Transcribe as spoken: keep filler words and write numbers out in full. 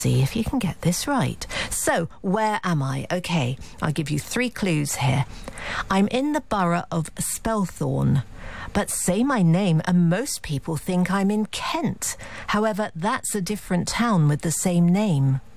See if you can get this right. So, where am I? Okay, I'll give you three clues here. I'm in the borough of Spelthorne, but say my name and most people think I'm in Kent. However, that's a different town with the same name.